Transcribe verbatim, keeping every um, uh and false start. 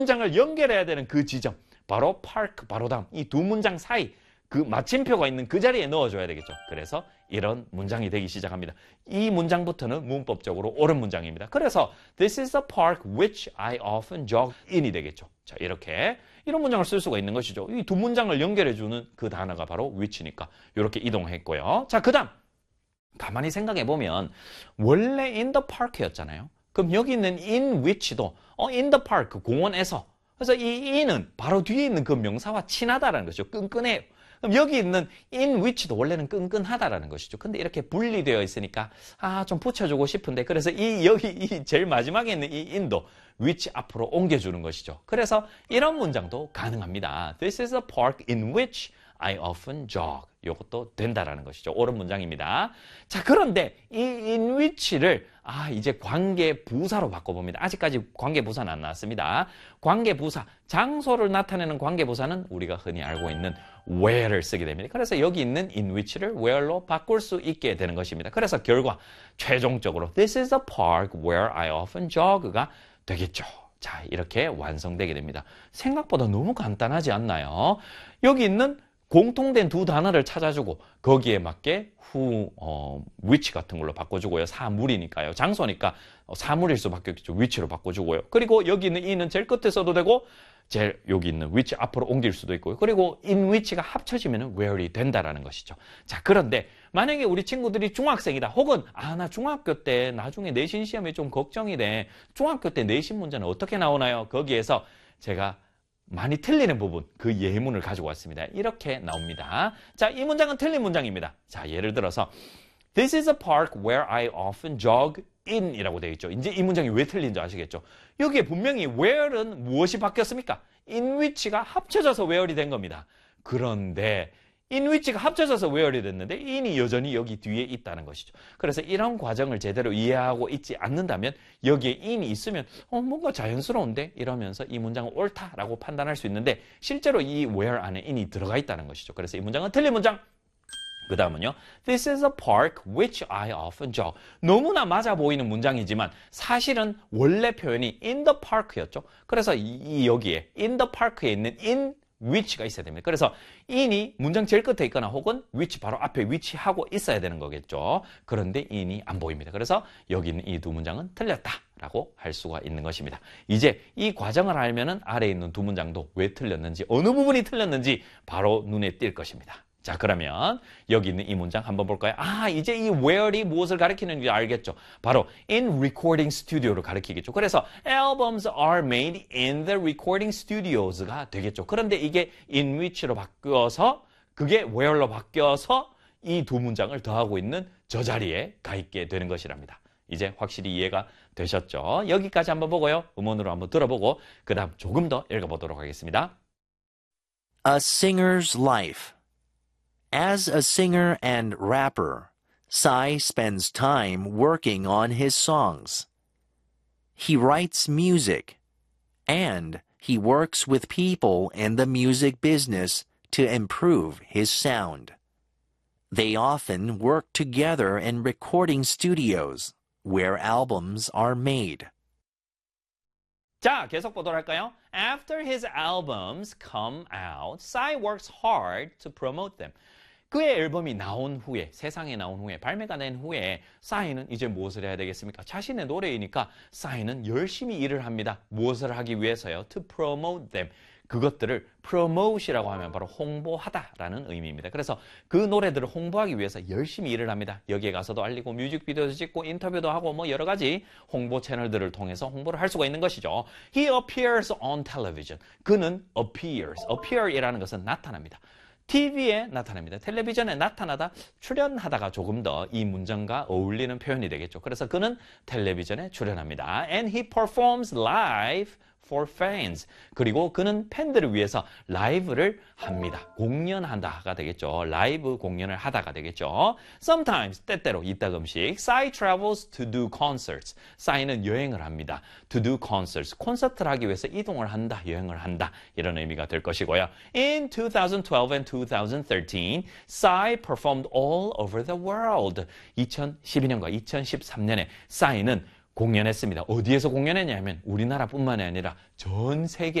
문장을 연결해야 되는 그 지점, 바로 park, 바로 다음 이 두 문장 사이 그 마침표가 있는 그 자리에 넣어줘야 되겠죠. 그래서 이런 문장이 되기 시작합니다. 이 문장부터는 문법적으로 옳은 문장입니다. 그래서 This is the park which I often jog in이 되겠죠. 자, 이렇게 이런 문장을 쓸 수가 있는 것이죠. 이 두 문장을 연결해주는 그 단어가 바로 which니까 이렇게 이동했고요. 자, 그 다음 가만히 생각해보면 원래 in the park였잖아요. 그럼 여기 있는 in which도 어, in the park, 공원에서. 그래서 이 in은 바로 뒤에 있는 그 명사와 친하다라는 것이죠. 끈끈해요. 그럼 여기 있는 in which도 원래는 끈끈하다라는 것이죠. 근데 이렇게 분리되어 있으니까 아, 좀 붙여주고 싶은데 그래서 이 여기 이 제일 마지막에 있는 이 in도 which 앞으로 옮겨주는 것이죠. 그래서 이런 문장도 가능합니다. This is a park in which I often jog. 이것도 된다라는 것이죠. 옳은 문장입니다. 자, 그런데 이 in which를 아, 이제 관계 부사로 바꿔봅니다. 아직까지 관계 부사는 안 나왔습니다. 관계 부사, 장소를 나타내는 관계 부사는 우리가 흔히 알고 있는 where를 쓰게 됩니다. 그래서 여기 있는 in which를 where로 바꿀 수 있게 되는 것입니다. 그래서 결과 최종적으로 This is a park where I often jog가 되겠죠. 자, 이렇게 완성되게 됩니다. 생각보다 너무 간단하지 않나요? 여기 있는 공통된 두 단어를 찾아주고 거기에 맞게 who, 어, which 같은 걸로 바꿔주고요. 사물이니까요. 장소니까 사물일 수밖에 없겠죠. which로 바꿔주고요. 그리고 여기 있는 in은 제일 끝에 써도 되고 제일 여기 있는 which 앞으로 옮길 수도 있고요. 그리고 in which가 합쳐지면 where이 된다라는 것이죠. 자, 그런데 만약에 우리 친구들이 중학생이다. 혹은 아, 나 중학교 때 나중에 내신 시험에 좀 걱정이 돼. 중학교 때 내신 문제는 어떻게 나오나요? 거기에서 제가 많이 틀리는 부분, 그 예문을 가지고 왔습니다. 이렇게 나옵니다. 자, 이 문장은 틀린 문장입니다. 자, 예를 들어서 This is a park where I often jog in 이라고 되어 있죠. 이제 이 문장이 왜 틀린지 아시겠죠? 여기에 분명히 where는 무엇이 바뀌었습니까? in which가 합쳐져서 where이 된 겁니다. 그런데 in which가 합쳐져서 where이 됐는데 in이 여전히 여기 뒤에 있다는 것이죠. 그래서 이런 과정을 제대로 이해하고 있지 않는다면 여기에 in이 있으면 어, 뭔가 자연스러운데 이러면서 이 문장은 옳다라고 판단할 수 있는데 실제로 이 where 안에 in이 들어가 있다는 것이죠. 그래서 이 문장은 틀린 문장. 그 다음은요. This is a park which I often jog. 너무나 맞아 보이는 문장이지만 사실은 원래 표현이 in the park였죠. 그래서 이, 이 여기에 in the park에 있는 in which가 있어야 됩니다. 그래서 in이 문장 제일 끝에 있거나 혹은 which 바로 앞에 위치하고 있어야 되는 거겠죠. 그런데 in이 안 보입니다. 그래서 여기 있는 이 두 문장은 틀렸다라고 할 수가 있는 것입니다. 이제 이 과정을 알면은 아래에 있는 두 문장도 왜 틀렸는지, 어느 부분이 틀렸는지 바로 눈에 띌 것입니다. 자, 그러면 여기 있는 이 문장 한번 볼까요? 아, 이제 이 where이 무엇을 가리키는지 알겠죠? 바로 in recording studio를 가리키겠죠. 그래서 albums are made in the recording studios가 되겠죠. 그런데 이게 in which로 바뀌어서 그게 where로 바뀌어서 이 두 문장을 더하고 있는 저 자리에 가 있게 되는 것이랍니다. 이제 확실히 이해가 되셨죠? 여기까지 한번 보고요. 음원으로 한번 들어보고 그 다음 조금 더 읽어보도록 하겠습니다. A singer's life. As a singer and rapper, Psy spends time working on his songs. He writes music, and he works with people in the music business to improve his sound. They often work together in recording studios, where albums are made. 자, 계속 보도록 할까요? After his albums come out, Psy works hard to promote them. 그의 앨범이 나온 후에, 세상에 나온 후에, 발매가 된 후에 싸이는 이제 무엇을 해야 되겠습니까? 자신의 노래이니까 싸이는 열심히 일을 합니다. 무엇을 하기 위해서요? To promote them. 그것들을 promote이라고 하면 바로 홍보하다라는 의미입니다. 그래서 그 노래들을 홍보하기 위해서 열심히 일을 합니다. 여기에 가서도 알리고 뮤직비디오도 찍고 인터뷰도 하고 뭐 여러 가지 홍보 채널들을 통해서 홍보를 할 수가 있는 것이죠. He appears on television. 그는 appears. appear이라는 것은 나타납니다. 티비에 나타납니다. 텔레비전에 나타나다, 출연하다가 조금 더 이 문장과 어울리는 표현이 되겠죠. 그래서 그는 텔레비전에 출연합니다. And he performs live for fans. 그리고 그는 팬들을 위해서 라이브를 합니다. 공연한다가 되겠죠. 라이브 공연을 하다가 되겠죠. Sometimes, 때때로, 이따금씩 Psy travels to do concerts. 싸이는 여행을 합니다. To do concerts. 콘서트를 하기 위해서 이동을 한다, 여행을 한다. 이런 의미가 될 것이고요. In twenty twelve and twenty thirteen, Psy performed all over the world. 이천십이 년과 이천십삼 년에 싸이는 공연했습니다. 어디에서 공연했냐면 우리나라뿐만이 아니라 전 세계